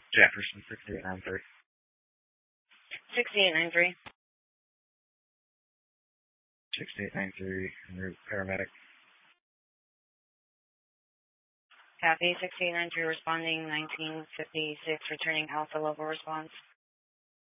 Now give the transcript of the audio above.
Jefferson 6893. 6893. 6893, en route paramedic. Copy. 6893 responding 1956, returning Alpha Local response.